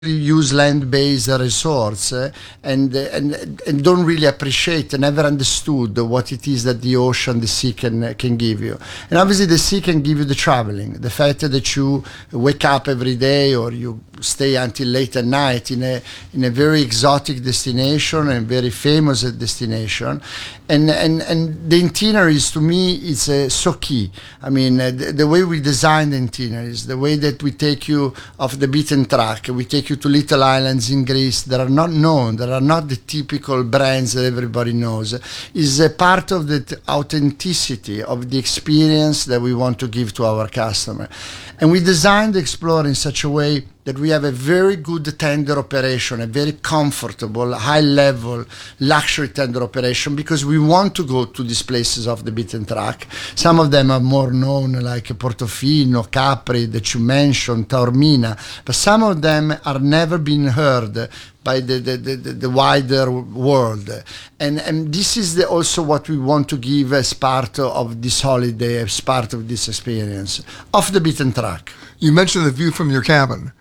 use land-based resorts and don't really appreciate, never understood what it is that the ocean, the sea can give you. And obviously the sea can give you the traveling, the fact that you wake up every day or you stay until late at night in a very exotic destination and very famous destination. And the itineraries, to me, is so key. I mean, the way we design the itineraries, the way that we take you off the beaten track, we take you to little islands in Greece that are not known, that are not the typical brands that everybody knows, is a part of the authenticity of the experience that we want to give to our customer. And we designed Explorer in such a way that we have a very good tender operation, a very comfortable, high-level luxury tender operation, because we want to go to these places off the beaten track. Some of them are more known, like Portofino, Capri, that you mentioned, Taormina, but some of them are never been heard by the wider world. And this is also what we want to give as part of this holiday, as part of this experience, off the beaten track. You mentioned the view from your cabin.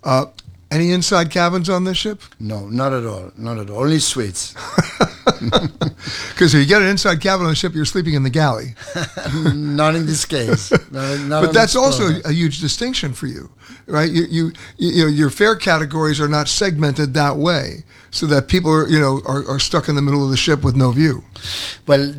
Any inside cabins on this ship? No, not at all. Not at all. Only suites. Because if you get an inside cabin on the ship, you're sleeping in the galley. Not in this case. But that's also a huge distinction for you, right? You know, your fare categories are not segmented that way, so that people are stuck in the middle of the ship with no view. Well,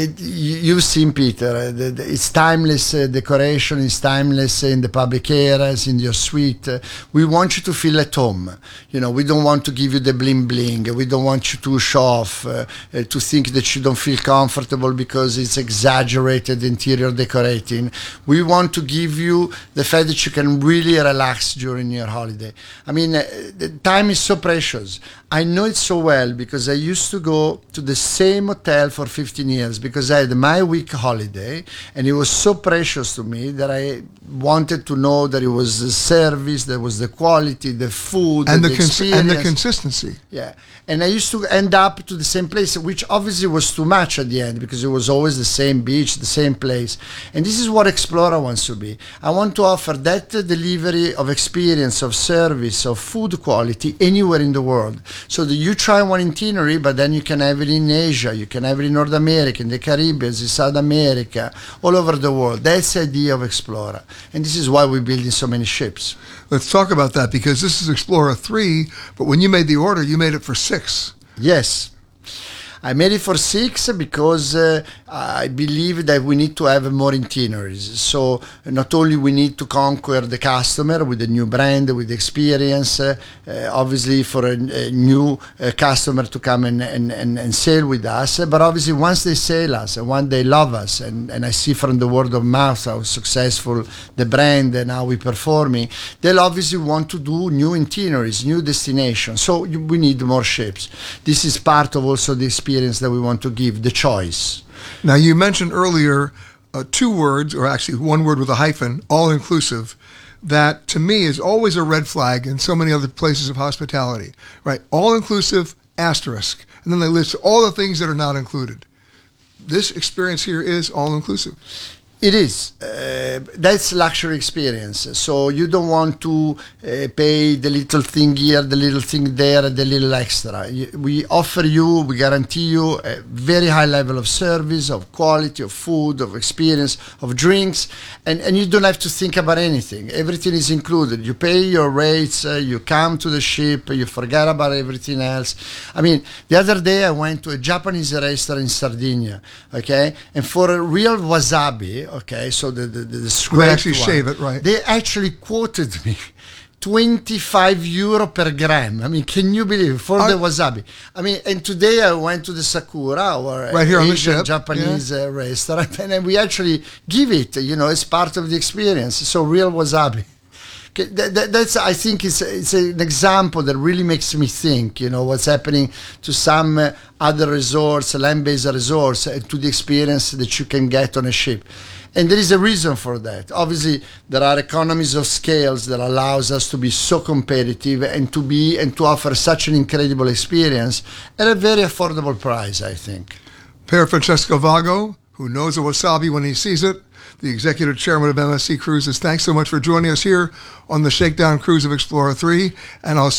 you've seen, Peter, it's timeless decoration, it's timeless in the public areas, in your suite. We want you to feel at home. You know, we don't want to give you the bling bling. We don't want you to show off, to think that you don't feel comfortable because it's exaggerated interior decorating. We want to give you the fact that you can really relax during your holiday. I mean, the time is so precious. I know it so well because I used to go to the same hotel for 15 years because I had my week holiday, and it was so precious to me that I wanted to know that it was the service, there was the quality, the food, and the experience. And the consistency. Yeah. And I used to end up to the same place, which obviously was too much at the end because it was always the same beach, the same place. And this is what Explorer wants to be. I want to offer that delivery of experience, of service, of food quality anywhere in the world. So that you try one itinerary, but then you can have it in Asia, you can have it in North America, in the Caribbean, in South America, all over the world. That's the idea of Explorer. And this is why we're building so many ships. Let's talk about that, because this is Explorer 3, but when you made the order, you made it for 6. Yes. I made it for 6 because I believe that we need to have more itineraries. So not only we need to conquer the customer with a new brand, with experience, obviously for a new customer to come and sail with us, but obviously once they sail us and once they love us, and I see from the word of mouth how successful the brand and how we're performing, they'll obviously want to do new itineraries, new destinations. So we need more ships. This is part of also the experience that we want to give, the choice. Now, you mentioned earlier 2 words, or actually 1 word with a hyphen, all-inclusive, that to me is always a red flag in so many other places of hospitality, right? All-inclusive, asterisk. And then they list all the things that are not included. This experience here is all-inclusive. It is. That's luxury experience. So you don't want to pay the little thing here, the little thing there, the little extra. We offer you, we guarantee you a very high level of service, of quality, of food, of experience, of drinks, and you don't have to think about anything. Everything is included. You pay your rates, you come to the ship, you forget about everything else. I mean, the other day I went to a Japanese restaurant in Sardinia, okay, and for a real wasabi, okay, so the scraped they actually one, shave it, right? They actually quoted me 25 euro per gram. I mean, can you believe it? For the wasabi? I mean, and today I went to the Sakura, or right here on the Asian ship, Japanese restaurant, and we actually give it, as part of the experience. So real wasabi. That's, I think, it's an example that really makes me think, what's happening to some other resorts, land-based resorts, to the experience that you can get on a ship. And there is a reason for that. Obviously, there are economies of scales that allows us to be so competitive and to offer such an incredible experience at a very affordable price, I think. Pier Francesco Vago, who knows a wasabi when he sees it, the executive chairman of MSC Cruises. Thanks so much for joining us here on the Shakedown Cruise of Explorer 3, and I'll